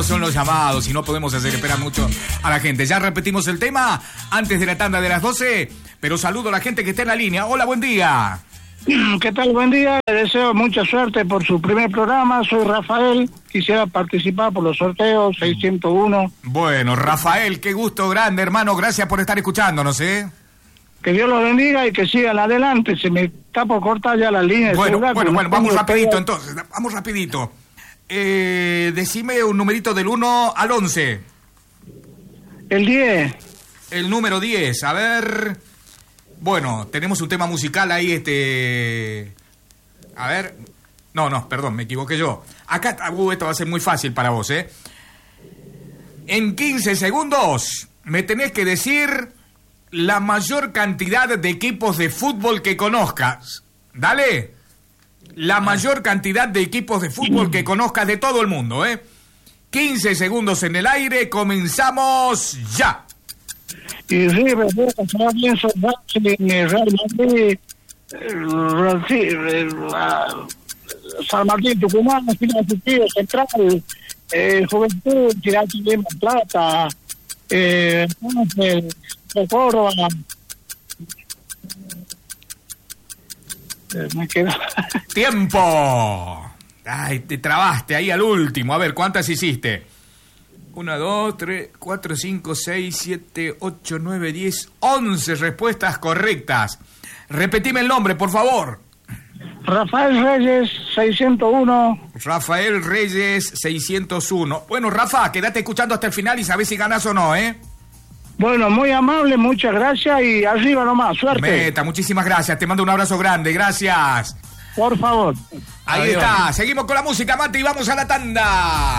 Son los llamados y no podemos hacer esperar mucho a la gente. Ya repetimos el tema antes de la tanda de las 12, pero saludo a la gente que está en la línea. Hola, buen día. ¿Qué tal? Buen día. Les deseo mucha suerte por su primer programa. Soy Rafael. Quisiera participar por los sorteos 601. Bueno, Rafael, qué gusto grande, hermano. Gracias por estar escuchándonos, ¿eh? Que Dios los bendiga y que sigan adelante. Se me está por cortar ya la línea. Bueno, vamos rapidito entonces. Vamos rapidito. Decime un numerito del 1 al 11. El 10. El número 10, a ver. Bueno, tenemos un tema musical ahí, A ver. No, perdón, me equivoqué yo. Acá, esto va a ser muy fácil para vos, ¿eh? En 15 segundos me tenés que decir la mayor cantidad de equipos de fútbol que conozcas. Dale. La mayor cantidad de equipos de fútbol que conozcas de todo el mundo, ¿eh? 15 segundos en el aire, comenzamos ya. Y River, Real Madrid, San Martín, Tucumán, Final Sentido, Central, Juventud, Ciudad de Plata, Córdoba. Me quedo. ¡Tiempo! Ay, te trabaste ahí al último. A ver, ¿cuántas hiciste? 1, 2, 3, 4, 5, 6, 7, 8, 9, 10, 11 respuestas correctas. Repetime el nombre, por favor. Rafael Reyes, 601. Rafael Reyes, 601. Bueno, Rafa, quédate escuchando hasta el final y sabés si ganás o no, ¿eh? Bueno, muy amable, muchas gracias y arriba nomás, suerte. Meta, muchísimas gracias, te mando un abrazo grande, gracias. Por favor. Ahí está, seguimos con la música, Mate, y vamos a la tanda.